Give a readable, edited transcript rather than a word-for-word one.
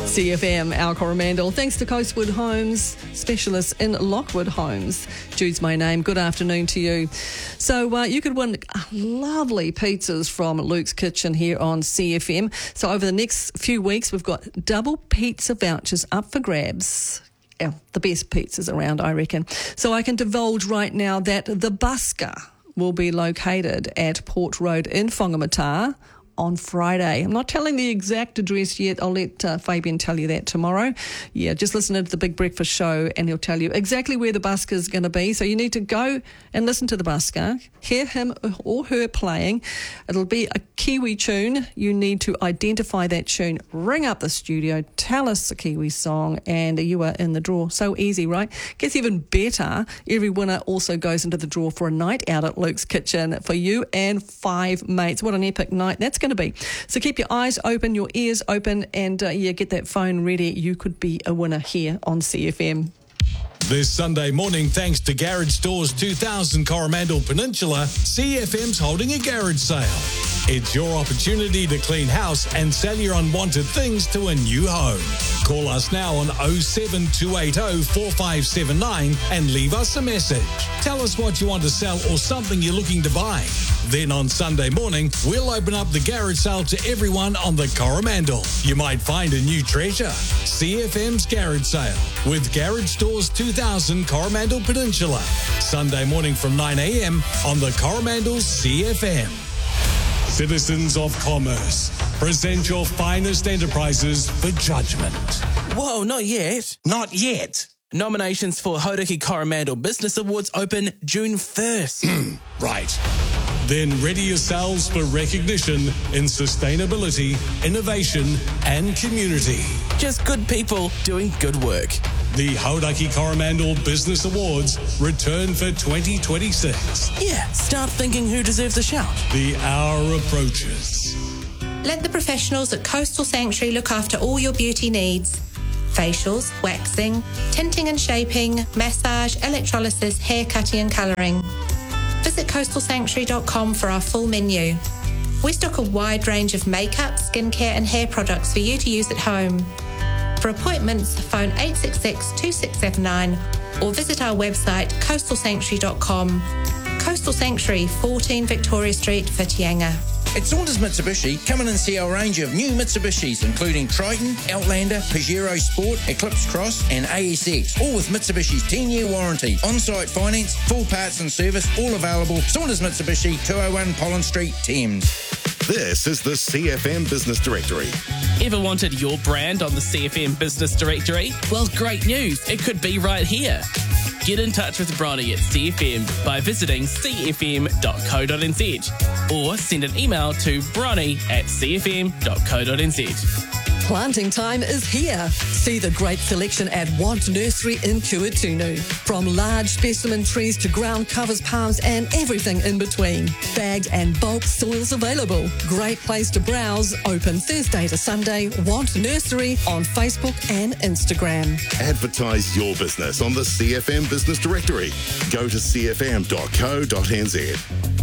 CFM, our Coromandel. Thanks to Coastwood Homes, specialists in Lockwood Homes. Jude's my name. Good afternoon to you. So you could win lovely pizzas from Luke's Kitchen here on CFM. So over the next few weeks, we've got double pizza vouchers up for grabs. Yeah, the best pizzas around, I reckon. So I can divulge right now that the Busker will be located at Port Road in Whangamata on Friday. I'm not telling the exact address yet. I'll let Fabian tell you that tomorrow. Yeah, just listen to the Big Breakfast Show and he'll tell you exactly where the busker is going to be. So you need to go and listen to the busker, hear him or her playing. It'll be a Kiwi tune. You need to identify that tune, ring up the studio, tell us the Kiwi song, and you are in the draw. So easy, right? Gets even better. Every winner also goes into the draw for a night out at Luke's Kitchen for you and 5 mates. What an epic night that's going to be. So keep your eyes open, your ears open, and get that phone ready. You could be a winner here on CFM. This Sunday morning, thanks to Garage Stores 2000 Coromandel Peninsula, CFM's holding a garage sale. It's your opportunity to clean house and sell your unwanted things to a new home. Call us now on 07280 4579 and leave us a message. Tell us what you want to sell or something you're looking to buy. Then on Sunday morning, we'll open up the garage sale to everyone on the Coromandel. You might find a new treasure. CFM's Garage Sale with Garage Stores 2000 Coromandel Peninsula. Sunday morning from 9 a.m. on the Coromandel's CFM. Citizens of Commerce, present your finest enterprises for judgment. Whoa, not yet. Not yet. Nominations for Hauraki Coromandel Business Awards open June 1st. Right. Then ready yourselves for recognition in sustainability, innovation and community. Just good people doing good work. The Hauraki Coromandel Business Awards return for 2026. Yeah, start thinking who deserves a shout. The hour approaches. Let the professionals at Coastal Sanctuary look after all your beauty needs. Facials, waxing, tinting and shaping, massage, electrolysis, hair cutting and colouring. Visit coastalsanctuary.com for our full menu. We stock a wide range of makeup, skincare and hair products for you to use at home. For appointments, phone 866 2679 or visit our website coastalsanctuary.com. Coastal Sanctuary, 14 Victoria Street, Whitianga. At Saunders Mitsubishi, come in and see our range of new Mitsubishis, including Triton, Outlander, Pajero Sport, Eclipse Cross and ASX, all with Mitsubishi's 10-year warranty. On-site finance, full parts and service, all available. Saunders Mitsubishi, 201 Pollen Street, Thames. This is the CFM Business Directory. Ever wanted your brand on the CFM Business Directory? Well, great news. It could be right here. Get in touch with Bronnie at CFM by visiting cfm.co.nz or send an email to bronnie@cfm.co.nz. Planting time is here. See the great selection at Want Nursery in Kuatunu. From large specimen trees to ground covers, palms and everything in between. Bagged and bulk soils available. Great place to browse. Open Thursday to Sunday. Want Nursery on Facebook and Instagram. Advertise your business on the CFM Business Directory. Go to cfm.co.nz.